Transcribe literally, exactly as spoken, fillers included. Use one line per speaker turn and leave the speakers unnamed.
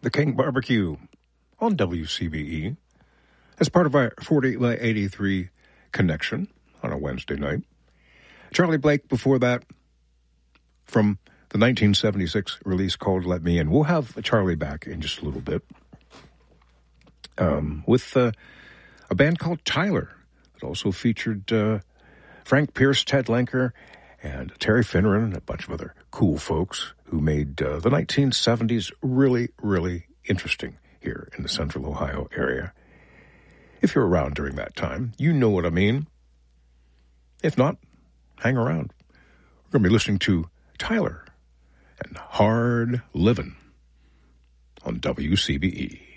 The King Barbecue on W C B E as part of our forty by eighty-three connection on a Wednesday night. Charlie Blake before that from the nineteen seventy-six release called Let Me In. We'll have Charlie back in just a little bit um, with uh, a band called Tyler. It also featured uh, Frank Pierce, Ted Lenker, and Terry Finneran, and a bunch of other cool folks who made uh, the nineteen seventies really, really interesting here in the Central Ohio area. If you're around during that time, you know what I mean. If not, hang around. We're going to be listening to Tyler and Hard Livin' on W C B E.